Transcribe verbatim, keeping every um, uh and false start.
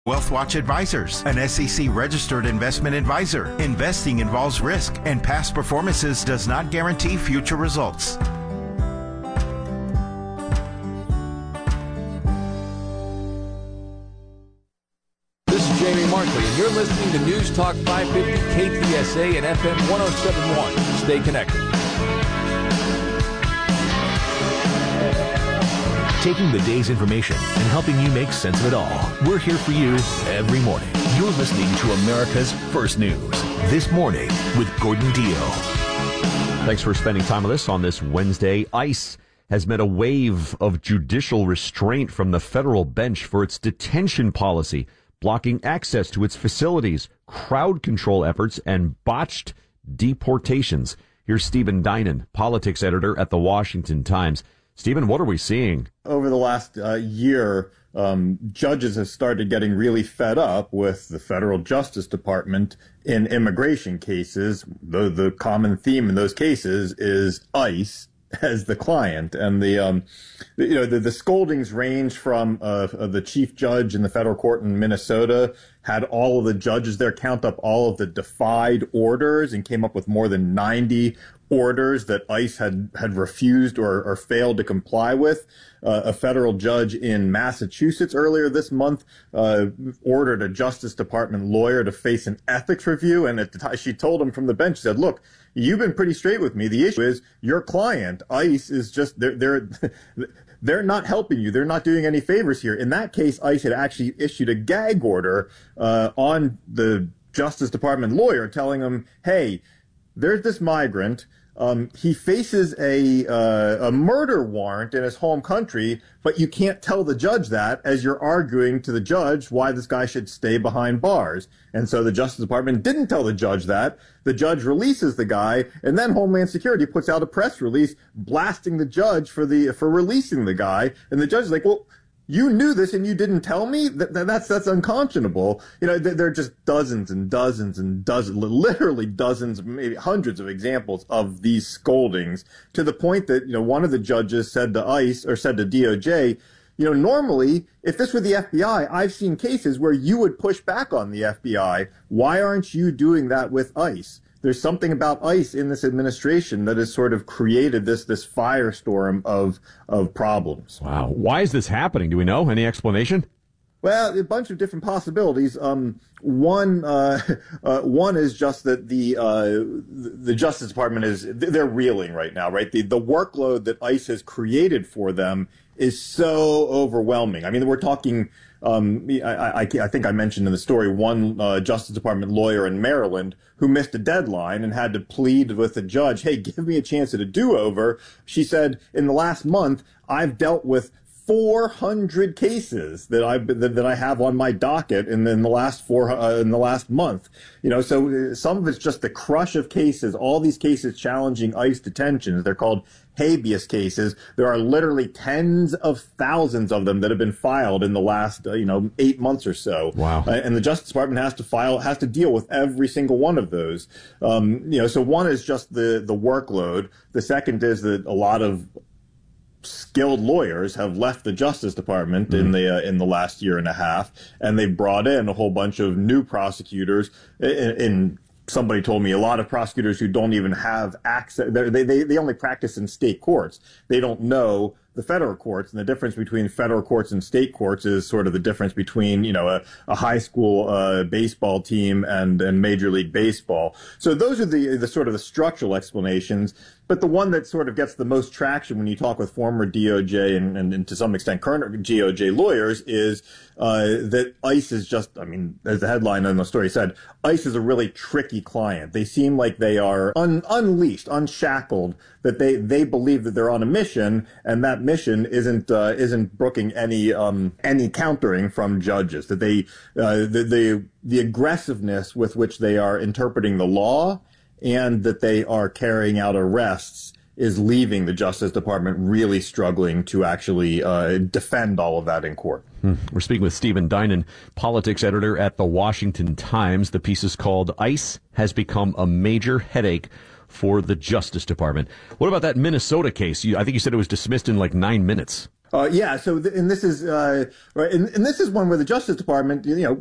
WealthWatch Advisors, an S E C-registered investment advisor. Investing involves risk, and past performances does not guarantee future results. This is Jamie Markley, and you're listening to News Talk five fifty K T S A and F M one oh seven point one. Stay connected. Taking the day's information and helping you make sense of it all. We're here for you every morning. You're listening to America's First News. This Morning with Gordon Dio. Thanks for spending time with us on this Wednesday. ICE has met a wave of judicial restraint from the federal bench for its detention policy, blocking access to its facilities, crowd control efforts, and botched deportations. Here's Stephen Dinan, politics editor at the Washington Times. Stephen, what are we seeing? Over the last uh, year, um, judges have started getting really fed up with the federal Justice Department in immigration cases. The, the common theme in those cases is ICE as the client. And the, um, the you know, the, the scoldings range from uh, the chief judge in the federal court in Minnesota had all of the judges there count up all of the defied orders and came up with more than ninety orders that ICE had, had refused or, or failed to comply with. Uh, a federal judge in Massachusetts earlier this month uh, ordered a Justice Department lawyer to face an ethics review. And at the time, she told him from the bench, she said, look, you've been pretty straight with me. The issue is your client, ICE, is just, they're, they're, they're not helping you. They're not doing any favors here. In that case, ICE had actually issued a gag order uh, on the Justice Department lawyer telling him, hey, there's this migrant. Um, he faces a uh, a murder warrant in his home country, but you can't tell the judge that as you're arguing to the judge why this guy should stay behind bars. And so the Justice Department didn't tell the judge that. The judge releases the guy, and then Homeland Security puts out a press release blasting the judge for the for releasing the guy. And the judge is like, well, you knew this and you didn't tell me? That, that's that's unconscionable. You know, there are just dozens and dozens and dozens, literally dozens, maybe hundreds of examples of these scoldings, to the point that, you know, one of the judges said to ICE or said to D O J, you know, normally, if this were the F B I, I've seen cases where you would push back on the F B I. Why aren't you doing that with ICE? There's something about ICE in this administration that has sort of created this this firestorm of of problems. Wow. Why is this happening? Do we know? Any explanation? Well, a bunch of different possibilities. Um, one, uh, uh, one is just that the uh, the Justice Department is they're reeling right now, right? The the workload that ICE has created for them is so overwhelming. I mean, we're talking. Um, I, I, I think I mentioned in the story one uh, Justice Department lawyer in Maryland who missed a deadline and had to plead with the judge, hey, give me a chance at a do-over. She said, in the last month, I've dealt with four hundred cases that I that, that I have on my docket in, in the last four uh, in the last month. You know, so some of it's just the crush of cases. All these cases challenging ICE detentions. They're called habeas cases. There are literally tens of thousands of them that have been filed in the last uh, you know eight months or so. Wow! Uh, and the Justice Department has to file has to deal with every single one of those. Um, you know, so one is just the the workload. The second is that a lot of skilled lawyers have left the Justice Department mm-hmm. in the uh, in the last year and a half, and they've brought in a whole bunch of new prosecutors. In, in somebody told me a lot of prosecutors who don't even have access. They they they only practice in state courts. They don't know the federal courts, and the difference between federal courts and state courts is sort of the difference between, you know, a, a high school uh, baseball team and, and Major League Baseball. So those are the, the sort of the structural explanations. But the one that sort of gets the most traction when you talk with former D O J and, and, and to some extent current D O J lawyers is uh, that ICE is just, I mean, as the headline in the story said, ICE is a really tricky client. They seem like they are un, unleashed, unshackled, that they, they believe that they're on a mission, and that mission isn't uh, isn't brooking any um, any countering from judges. That they uh, the, the the aggressiveness with which they are interpreting the law and that they are carrying out arrests is leaving the Justice Department really struggling to actually uh, defend all of that in court. Hmm. We're speaking with Stephen Dinan, politics editor at the Washington Times. The piece is called ICE Has Become a Major Headache for the Justice Department. What about that Minnesota case? You, I think you said it was dismissed in like nine minutes. Uh, yeah. So, th- and this is uh, right, and, and this is one where the Justice Department, you know,